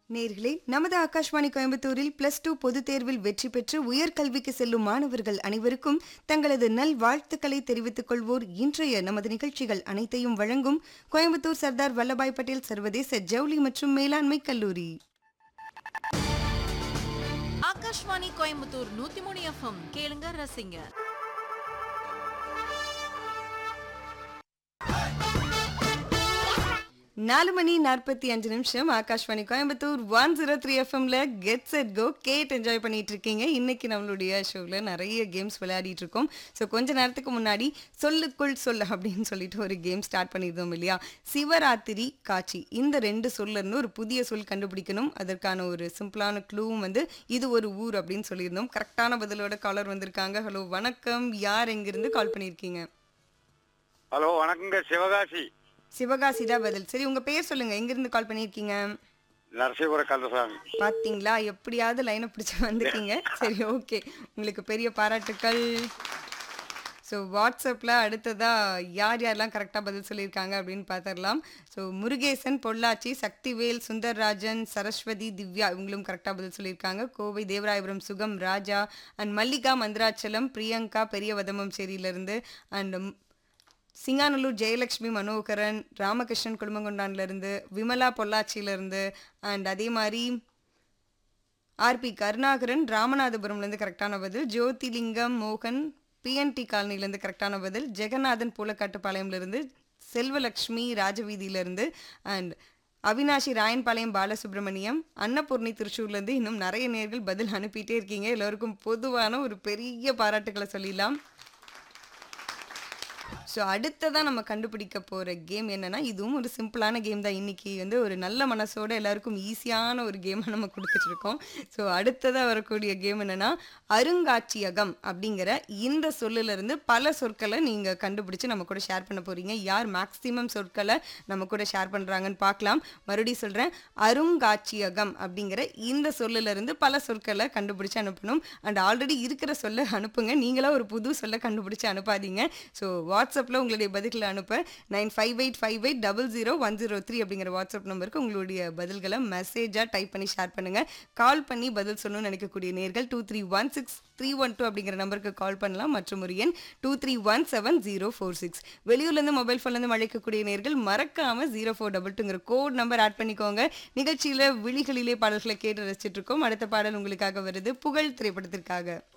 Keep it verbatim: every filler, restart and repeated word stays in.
நேர்களே, நமது ஆகாஷ்வாணி கோயம்புத்தூரில் பிளஸ் டூ பொதுத் தேர்வில் வெற்றி பெற்று உயர்கல்விக்கு செல்லும் மாணவர்கள் அனைவருக்கும் தங்களது நல் வாழ்த்துக்களை தெரிவித்துக் கொள்வோர் இன்றைய நமது நிகழ்ச்சிகள் அனைத்தையும் வழங்கும் கோயம்புத்தூர் சர்தார் வல்லபாய் பட்டேல் சர்வதேச ஜவுளி மற்றும் மேலாண்மை கல்லூரி. ஆகாஷ்வாணி கோயம்புத்தூர் நூத்தி மூணு எஃப்எம் கேளுங்க ரசிங்க. நாலு மணி நாற்பத்தி அஞ்சு நிமிஷம் Akashvani Coimbatore one zero three எஃப்எம்ல get set go gate enjoy பண்ணிட்டு இருக்கீங்க. இன்னைக்கு நம்மளுடைய ஷோவில் நிறைய கேம்ஸ் விளையாடிட்டு இருக்கோம். ஸோ கொஞ்ச நேரத்துக்கு முன்னாடி சொல்லுக்குள் சொல்ல அப்படின்னு சொல்லிட்டு ஒரு கேம் ஸ்டார்ட் பண்ணியிருந்தோம் இல்லையா? சிவராத்திரி காட்சி, இந்த ரெண்டு சொல்ல இருந்து ஒரு புதிய சொல் கண்டுபிடிக்கணும். அதற்கான ஒரு சிம்பிளான க்ளூவும் வந்து இது ஒரு ஊர் அப்படின்னு சொல்லியிருந்தோம். கரெக்டான பதிலோட காலர் வந்திருக்காங்க. ஹலோ வணக்கம், யார் எங்கிருந்து கால் பண்ணியிருக்கீங்க? ஹலோ வணக்கங்க, சிவகாசி. சிவகாசி தான் பதில். சரி, உங்க பேர் சொல்லுங்க, எங்கிருந்து கால் பண்ணியிருக்கீங்க? நரசிபுர கந்தசாமி. பாத்தீங்களா, எப்படியாவது லைனை பிடிச்சி வந்துட்டீங்க. சரி, ஓகே, உங்களுக்கு பெரிய பாராட்டுக்கள். ஸோ வாட்ஸ்அப்பில் அடுத்ததாக யார் யாரெல்லாம் கரெக்டாக பதில் சொல்லியிருக்காங்க அப்படின்னு பார்த்துடலாம். ஸோ முருகேசன், பொள்ளாச்சி, சக்திவேல், சுந்தர்ராஜன், சரஸ்வதி, திவ்யா இவங்களும் கரெக்டாக பதில் சொல்லியிருக்காங்க. கோவை தேவராயபுரம் சுகம், ராஜா and Mallika Mandirachalam, Priyanka பெரியவதமம் சேரியிலேருந்து, and Singanallur Jayalakshmi Manoharan, Ramakrishnan குடும்பங்கொண்டான்லேருந்து, Vimala பொள்ளாச்சியிலேருந்து, and அதே மாதிரி ஆர்பி கருணாகரன் ராமநாதபுரம்லேருந்து கரெக்டான பதில். ஜோதிலிங்கம் மோகன் பிஎன்டி காலனிலேருந்து கரெக்டான பதில். ஜெகநாதன் பூலக்காட்டுப்பாளையம்லேருந்து, செல்வலக்ஷ்மி ராஜவீதியிலேருந்து, அண்ட் அவினாஷி ராயன்பாளையம் பாலசுப்ரமணியம், அன்னபூர்ணி திருச்சூர்லேருந்து. இன்னும் நிறைய நேர்கள் பதில் அனுப்பிட்டே இருக்கீங்க. எல்லோருக்கும் பொதுவான ஒரு பெரிய பாராட்டுக்களை சொல்லிடலாம். ஸோ அடுத்ததான் நம்ம கண்டுபிடிக்க போகிற கேம் என்னென்னா, இதுவும் ஒரு சிம்பிளான கேம் தான். இன்றைக்கி வந்து ஒரு நல்ல மனசோட எல்லாருக்கும் ஈஸியான ஒரு கேமை நம்ம கொடுத்துட்ருக்கோம். ஸோ அடுத்ததாக வரக்கூடிய கேம் என்னென்னா, அருங்காட்சியகம் அப்படிங்கிற இந்த சொல்லிலிருந்து பல சொற்களை நீங்கள் கண்டுபிடிச்சி நம்ம கூட ஷேர் பண்ண போகிறீங்க. யார் மேக்ஸிமம் சொற்களை நம்ம கூட ஷேர் பண்ணுறாங்கன்னு பார்க்கலாம். மறுபடியும் சொல்கிறேன், அருங்காட்சியகம் அப்படிங்கிற இந்த சொல்லிலிருந்து பல சொற்களை கண்டுபிடிச்சி அனுப்பணும். அண்ட் ஆல்ரெடி இருக்கிற சொல்ல அனுப்புங்க, நீங்களாக ஒரு புது சொல்ல கண்டுபிடிச்சி அனுப்பாதீங்க. ஸோ வாட்ஸ்அப்பில் உங்களுடைய பதில்களை அனுப்ப nine five eight five eight double zero one zero three அப்படிங்கிற வாட்ஸ்அப் நம்பருக்கு உங்களுடைய பதில்களை மெசேஜாக டைப் பண்ணி ஷேர் பண்ணுங்கள். கால் பண்ணி பதில் சொல்லணும்னு நினைக்கக்கூடிய நேர்கள் two three one six three one two அப்படிங்கிற நம்பருக்கு கால் பண்ணலாம். மற்றும் ஒரு எண் two three one seven zero four six. வெளியூர்லேருந்து மொபைல் ஃபோன்லேருந்து அழைக்கக்கூடிய நேர்கள் மறக்காமல் zero four double டூங்கிற code number add பண்ணிக்கோங்க. நிகழ்ச்சியில் விழிகளிலே பாடல்களை கேட்டு ரசிச்சுட்டு இருக்கோம். அடுத்த பாடல் உங்களுக்காக வருது, புகழ் திரைப்படத்திற்காக.